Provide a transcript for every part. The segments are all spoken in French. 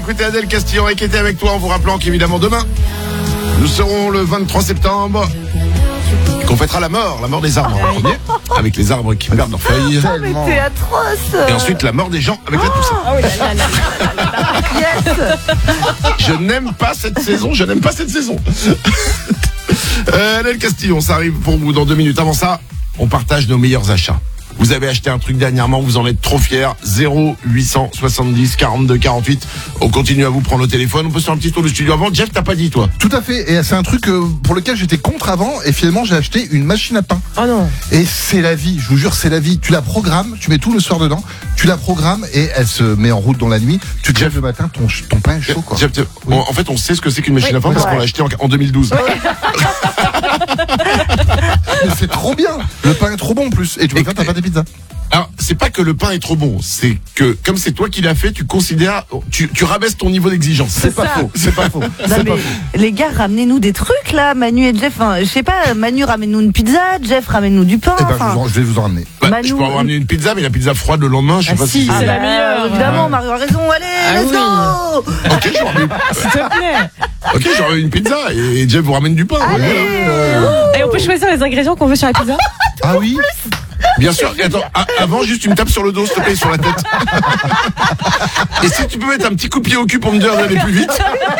écouté Adèle Castillon qui était avec toi en vous rappelant qu'évidemment demain, nous serons le 23 septembre. Qu'on fêtera la mort des arbres en premier, avec les arbres qui perdent leurs feuilles. Oh, mais t'es atroce. Et ensuite la mort des gens avec la Toussaint. Ah oui, là. Yes. Je n'aime pas cette saison. Adèle Castillon, ça arrive pour vous dans 2 minutes. Avant ça, on partage nos meilleurs achats. Vous avez acheté un truc dernièrement, vous en êtes trop fiers. 0870 42 48. On continue à vous prendre au téléphone. On peut se faire un petit tour du studio avant. Jeff, t'as pas dit, toi? Tout à fait, et c'est un truc pour lequel j'étais contre avant, et finalement j'ai acheté une machine à pain. Oh non. Et c'est la vie, je vous jure, c'est la vie. Tu la programmes, tu mets tout le soir dedans, tu la programmes et elle se met en route dans la nuit. Tu te lèves le matin, ton pain est chaud, quoi. Jeff, en fait, on sait ce que c'est qu'une machine à pain parce qu'on l'a acheté en 2012. Mais c'est trop bien, le pain est trop bon en plus, et tu peux faire ta pâte à pizza. Alors, c'est pas que le pain est trop bon, c'est que comme c'est toi qui l'as fait, tu considères, tu rabaisses ton niveau d'exigence. C'est pas faux. Non, mais les gars, ramenez-nous des trucs là, Manu et Jeff. Enfin, je sais pas, Manu ramène-nous une pizza, Jeff ramène-nous du pain. Eh ben, je vais vous en ramener. Je peux avoir ramené une pizza, mais la pizza froide le lendemain, je sais pas si c'est la meilleure. Évidemment, Mario a raison. Allez, let's go. Ok, S'il te plaît. j'aurais une pizza et Jeff vous ramène du pain. Et on peut choisir les ingrédients qu'on veut sur la pizza. Ah oui. Bien sûr. Et attends, avant, juste une tape sur le dos, s'il te plaît, sur la tête. Et si tu peux mettre un petit coup de pied au cul pour me dire d'aller plus vite.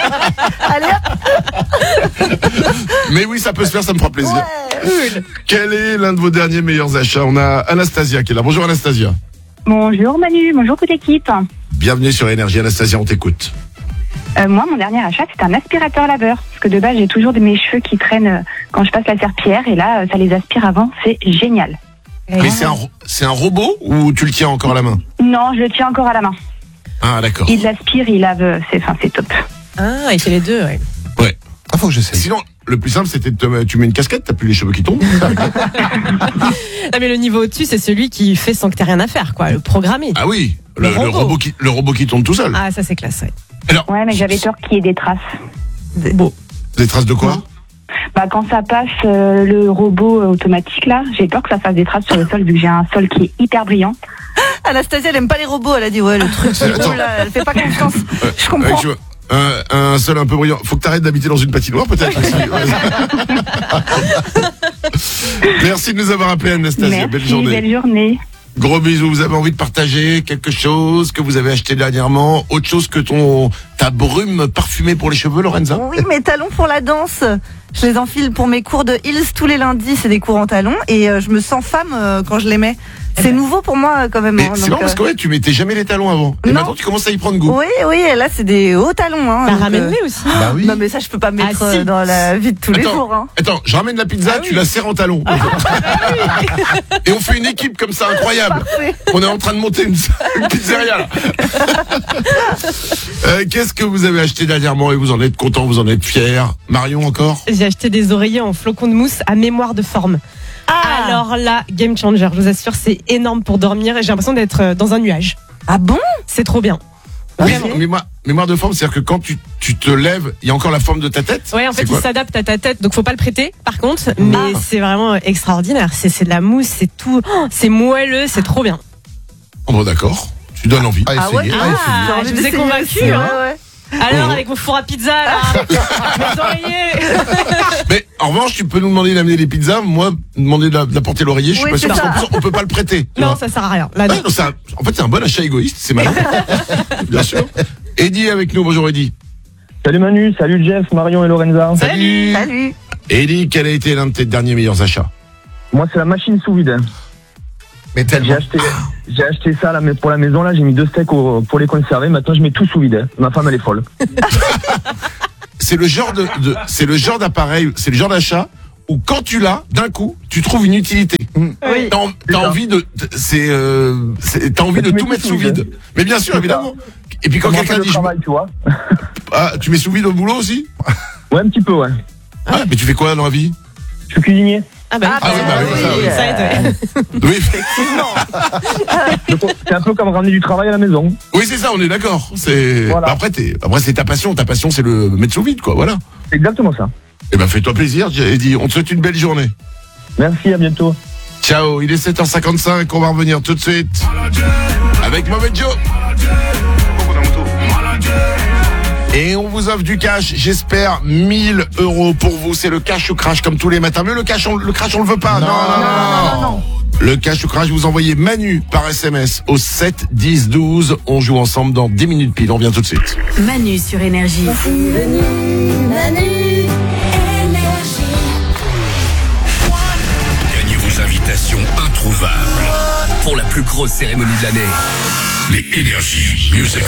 Allez. Mais oui, ça peut se faire, ça me fera plaisir. Quel est l'un de vos derniers meilleurs achats? On a Anastasia qui est là. Bonjour Anastasia. Bonjour Manu, bonjour toute l'équipe. Bienvenue sur Énergie. Anastasia, on t'écoute. Moi, mon dernier achat, c'est un aspirateur laveur. Parce que de base, j'ai toujours mes cheveux qui traînent quand je passe la serpillière. Et là, ça les aspire avant. C'est génial. Mais c'est un robot ou tu le tiens encore à la main? Non, je le tiens encore à la main. Ah, d'accord. Il l'aspire, il lave. C'est top. Ah, il fait les deux, ouais. Ouais. Ah, faut que j'essaie. Sinon, le plus simple, c'était tu mets une casquette, t'as plus les cheveux qui tombent. Non, mais le niveau au-dessus, c'est celui qui fait sans que t'aies rien à faire, quoi. Le programmé. Ah oui, Le robot qui tourne tout seul. Ah, ça, c'est classe, ouais. Alors, Ouais, mais j'avais peur qu'il y ait des traces. Beau. des traces de quoi? Quand ça passe le robot automatique, là, j'ai peur que ça fasse des traces sur le sol, vu que j'ai un sol qui est hyper brillant. Anastasia, elle aime pas les robots. Elle a dit ouais, le truc, c'est Attends. là, elle fait pas confiance. Je comprends. Un sol un peu brillant. Faut que t'arrêtes d'habiter dans une patinoire, peut-être aussi. Merci de nous avoir appelé, Anastasia. Merci, belle journée. belle journée. Gros bisous. Vous avez envie de partager quelque chose que vous avez acheté dernièrement, autre chose que ta brume parfumée pour les cheveux, Lorenza? Oui, mes talons pour la danse. Je les enfile pour mes cours de heels tous les lundis. C'est des cours en talons et je me sens femme quand je les mets. C'est nouveau pour moi quand même. Mais c'est marrant parce que tu mettais jamais les talons avant. Et Non. maintenant tu commences à y prendre goût. Oui, et là c'est des hauts talons. Donc, Ramène-les aussi. Bah oui. Non mais ça je peux pas mettre si. dans la vie de tous les jours. Attends, je ramène la pizza, tu la serres en talons. Et on fait une équipe comme ça incroyable. Parfait. On est en train de monter une pizzeria là. Qu'est-ce que vous avez acheté dernièrement et vous en êtes content, vous en êtes fier? Marion encore? J'ai acheté des oreillers en flocons de mousse à mémoire de forme. Alors là, game changer, je vous assure, c'est énorme pour dormir et j'ai l'impression d'être dans un nuage. Ah bon? C'est trop bien. Vraiment. Mémoire de forme, c'est-à-dire que quand tu te lèves, il y a encore la forme de ta tête? Ouais, en fait, C'est quoi? il s'adapte à ta tête, donc faut pas le prêter, par contre, mais c'est vraiment extraordinaire. C'est de la mousse, c'est tout, c'est moelleux, c'est trop bien. Oh, bon, d'accord. Tu donnes envie. Ah, essayez. Je vous ai convaincu, hein. Ouais. Alors, avec mon four à pizza, là, mes oreillers. Mais en revanche, tu peux nous demander d'amener les pizzas. Moi, demander d'apporter l'oreiller, je suis Oui, pas sûr. c'est Parce qu'en ça. plus, on peut pas le prêter. tu Non, vois. ça sert à rien. Là, Ouais, non, en fait, c'est un bon achat égoïste, c'est malin. Bien sûr. Eddie est avec nous. Bonjour Eddie. Salut Manu, salut Jeff, Marion et Lorenza. Salut. Eddie, quel a été l'un de tes derniers meilleurs achats? Moi c'est la machine sous vide. Mais tellement. J'ai acheté ça là, mais pour la maison là, j'ai mis 2 steaks pour les conserver. Maintenant je mets tout sous vide. Ma femme elle est folle. C'est le genre c'est le genre d'appareil, c'est le genre d'achat où quand tu l'as, d'un coup, tu trouves une utilité. Oui. T'as envie de, t'as envie de Tu mets tout tout mettre sous sous vide. vide. Mais bien sûr, C'est évidemment. Et puis quand Moi, quelqu'un le dit, travail, tu vois. tu mets sous vide au boulot aussi? Ouais, un petit peu, ouais. Ah, mais tu fais quoi dans la vie? Je suis cuisinier. Ah bah, Ah oui, bah oui, ça, oui. ça aide. Oui, C'est un peu comme ramener du travail à la maison. oui, c'est ça, on est d'accord. C'est, Voilà. bah, après c'est ta passion. Ta passion, c'est le mettre sous vide, quoi, voilà. C'est exactement ça. Eh ben, fais-toi plaisir, Eddie. On te souhaite une belle journée. Merci, à bientôt. Ciao, il est 7h55, on va revenir tout de suite avec Mauvais Joe. Et on vous offre du cash, j'espère 1000 € pour vous. C'est le cash ou crash comme tous les matins. Mais le crash on le veut pas. Non. Le cash ou crash, vous envoyez Manu par SMS au 7 10 12. On joue ensemble dans 10 minutes pile. On vient tout de suite. Manu sur Énergie. Gagnez vos invitations introuvables pour la plus grosse cérémonie de l'année. Les Energy Music